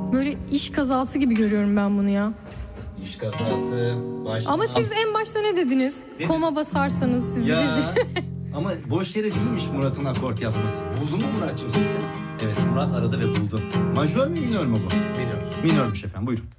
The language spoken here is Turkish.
Böyle iş kazası gibi görüyorum ben bunu ya. İş kazası. Ama siz en başta ne dediniz? Dedim. Koma basarsanız sizi rezil. Ama boş yere değilmiş Murat'ın akort yapması. Buldun mu Murat'cığım sesi? Evet, Murat aradı ve buldu. Majör mü minör mü bu? Minör. Minörmüş efendim, buyurun.